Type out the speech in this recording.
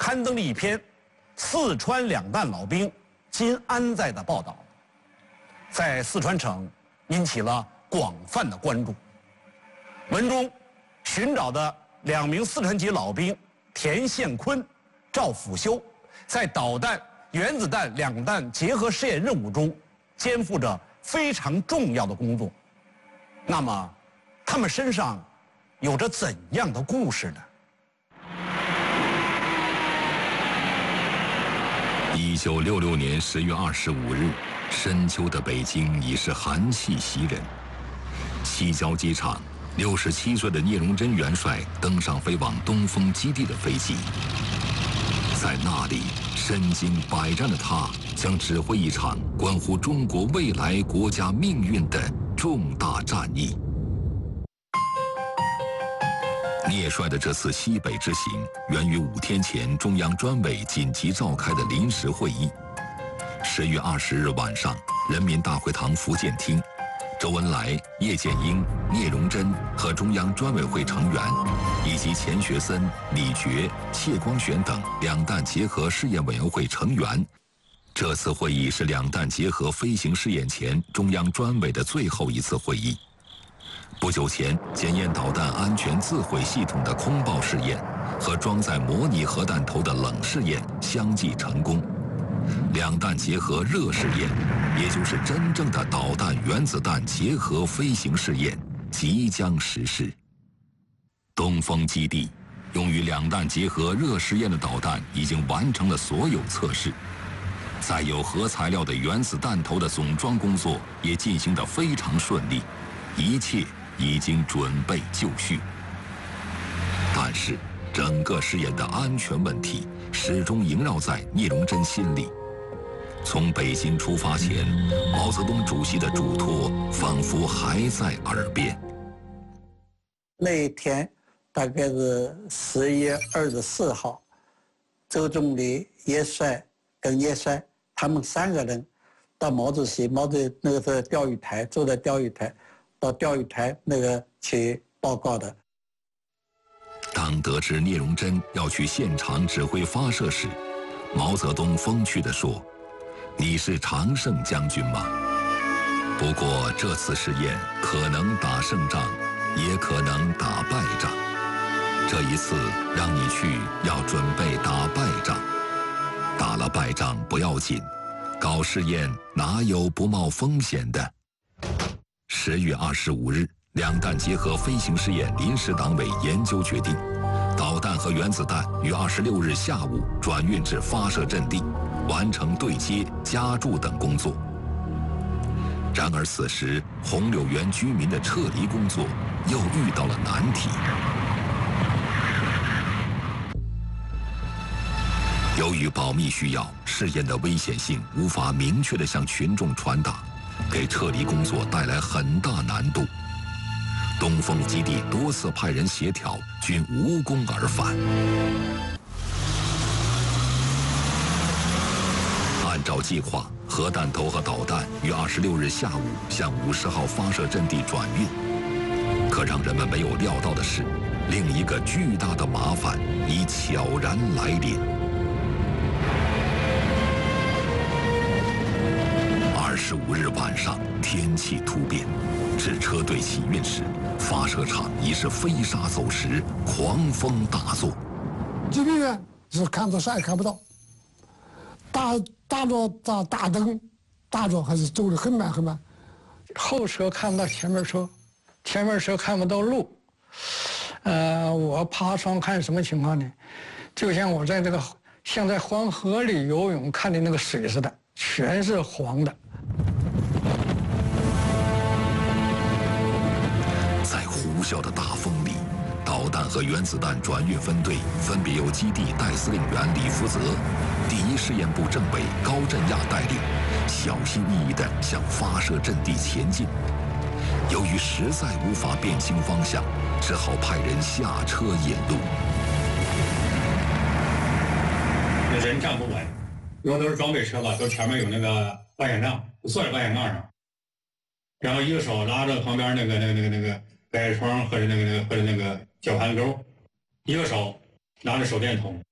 刊登了一篇四川两弹老兵今安在的报道，在四川省引起了广泛的关注。文中寻找的2名四川籍老兵田宪坤、赵辅修，在导弹、原子弹两弹结合试验任务中肩负着非常重要的工作。那么，他们身上有着怎样的故事呢 ？1966年10月25日，深秋的北京已是寒气袭人。西郊机场，67岁的聂荣臻元帅登上飞往东风基地的飞机，在那里身经百战的他将指挥一场关乎中国未来国家命运的重大战役。聂帅的这次西北之行源于5天前中央专委紧急召开的临时会议。10月20日晚上，人民大会堂福建厅，周恩来、叶剑英、聂荣臻和中央专委会成员，以及钱学森、李觉、谢光选等两弹结合试验委员会成员。这次会议是两弹结合飞行试验前中央专委的最后一次会议。不久前，检验导弹安全自毁系统的空爆试验和装载模拟核弹头的冷试验相继成功。两弹结合热试验，也就是真正的导弹原子弹结合飞行试验即将实施。东风基地用于两弹结合热试验的导弹已经完成了所有测试，载有核材料的原子弹头的总装工作也进行得非常顺利，一切已经准备就绪。但是整个试验的安全问题始终萦绕在聂荣臻心里。从北京出发前，毛泽东主席的嘱托仿佛还在耳边。 那一天大概是11月24号，周总理、叶帅跟聂帅他们3个人到毛主席那个是钓鱼台，坐在钓鱼台，到钓鱼台那个去报告的。 当得知聂荣臻要去现场指挥发射时，毛泽东风趣地说：“你是常胜将军吗？不过这次试验可能打胜仗，也可能打败仗。这一次让你去，要准备打败仗。打了败仗不要紧，搞试验哪有不冒风险的？”10月25日，两弹结合飞行试验临时党委研究决定，导弹和原子弹于26日下午转运至发射阵地，完成对接、加注等工作。然而此时，红柳园居民的撤离工作又遇到了难题。由于保密需要，试验的危险性无法明确地向群众传达，给撤离工作带来很大难度。东风基地多次派人协调，均无功而返。按照计划，核弹头和导弹于26日下午向50号发射阵地转运。可让人们没有料到的是，另一个巨大的麻烦已悄然来临。25日晚上，天气突变，至车队起运时，发射场已是飞沙走石，狂风大作。 机兵员是看着啥也看不到，打着大灯，打着还是走得很慢很慢。 后车看不到前面车，前面车看不到路。我爬窗看什么情况呢？就像我在像在黄河里游泳看的那个水似的，全是黄的。 在呼啸的大风里，导弹和原子弹转运分队分别由基地代司令员李福泽、第一试验部政委高振亚带领，小心翼翼地向发射阵地前进。由于实在无法辨清方向，只好派人下车引路。 那人站不稳，因为都是装备车吧，都前面有那个保险杠，坐在保险杠上，然后一个手拉着旁边那个摆窗或者那个绞盘钩，一个手拿着手电筒，